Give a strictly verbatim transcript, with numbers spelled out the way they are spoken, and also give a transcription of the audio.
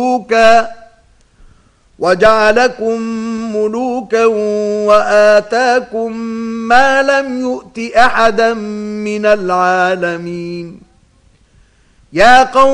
وجعلكم ملوكا وآتاكم ما لم يؤت أحدا من العالمين. يا قوم